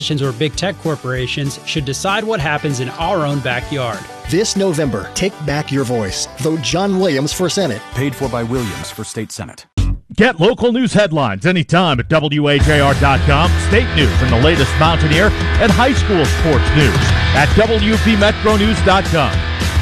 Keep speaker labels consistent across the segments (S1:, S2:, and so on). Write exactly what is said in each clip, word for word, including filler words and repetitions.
S1: or big tech corporations should decide what happens in our own backyard.
S2: This November, take back your voice. Vote John Williams for Senate.
S3: Paid for by Williams for state Senate.
S4: Get local news headlines anytime at W A J R dot com, state news and the latest Mountaineer and high school sports news at W P Metro News dot com.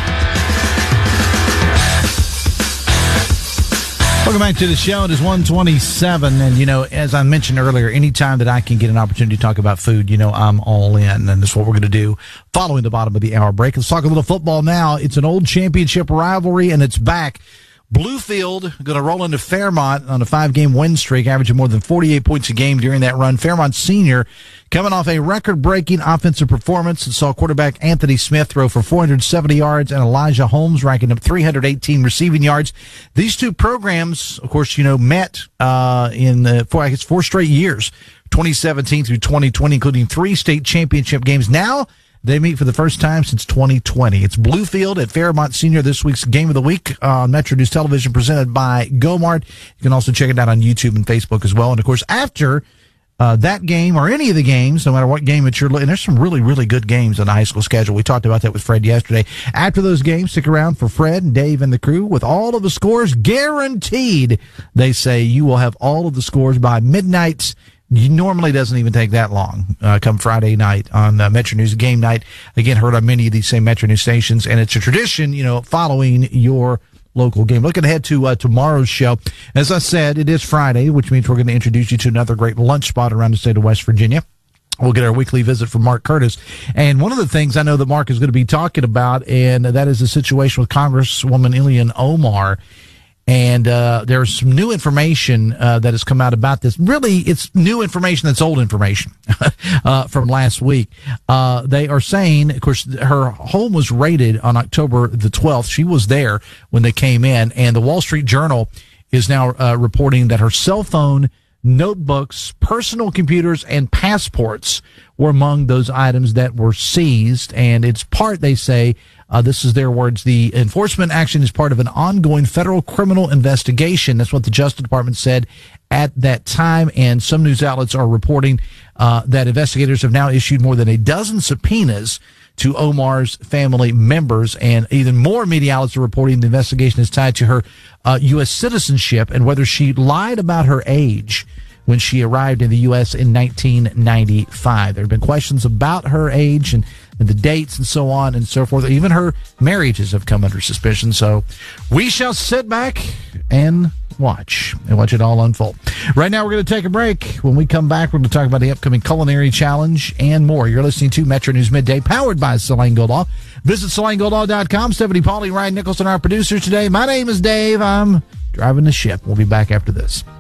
S5: Welcome back to the show. It is one twenty-seven, and, you know, as I mentioned earlier, anytime that I can get an opportunity to talk about food, you know, I'm all in, and that's what we're going to do following the bottom of the hour break. Let's talk a little football now. It's an old championship rivalry, and it's back. Bluefield going to roll into Fairmont on a five-game win streak, averaging more than forty-eight points a game during that run. Fairmont Senior coming off a record-breaking offensive performance and saw quarterback Anthony Smith throw for four hundred seventy yards and Elijah Holmes racking up three hundred eighteen receiving yards. These two programs, of course, you know, met uh, in the four, I guess four straight years, twenty seventeen through twenty twenty, including three state championship games. Now they meet for the first time since twenty twenty. It's Bluefield at Fairmont Senior, this week's Game of the Week on Metro News Television, presented by Gomart. You can also check it out on YouTube and Facebook as well. And, of course, after uh, that game or any of the games, no matter what game that you're looking, there's some really, really good games on the high school schedule. We talked about that with Fred yesterday. After those games, stick around for Fred and Dave and the crew with all of the scores guaranteed. They say you will have all of the scores by midnight. Normally doesn't even take that long, uh, come Friday night on uh, Metro News Game Night. Again, heard on many of these same Metro News stations, and it's a tradition, you know, following your local game. Looking ahead to uh, tomorrow's show. As I said, it is Friday, which means we're going to introduce you to another great lunch spot around the state of West Virginia. We'll get our weekly visit from Mark Curtis. And one of the things I know that Mark is going to be talking about, and that is the situation with Congresswoman Ilhan Omar. And uh, there's some new information uh, that has come out about this. Really, it's new information that's old information uh, from last week. Uh, they are saying, of course, her home was raided on October the twelfth. She was there when they came in. And the Wall Street Journal is now uh, reporting that her cell phone, notebooks, personal computers, and passports were among those items that were seized. And it's part, they say, Uh, this is their words. The enforcement action is part of an ongoing federal criminal investigation. That's what the Justice Department said at that time. And some news outlets are reporting uh, that investigators have now issued more than a dozen subpoenas to Omar's family members. And even more media outlets are reporting the investigation is tied to her uh, U S citizenship and whether she lied about her age when she arrived in the U S in nineteen ninety-five. There have been questions about her age and, and the dates and so on and so forth. Even her marriages have come under suspicion. So we shall sit back and watch and watch it all unfold. Right now, we're going to take a break. When we come back, we're going to talk about the upcoming culinary challenge and more. You're listening to Metro News Midday, powered by Saline Gold Law. Visit Saline Gold Law dot com. Stephanie Pauly, Ryan Nicholson, our producers today. My name is Dave. I'm driving the ship. We'll be back after this.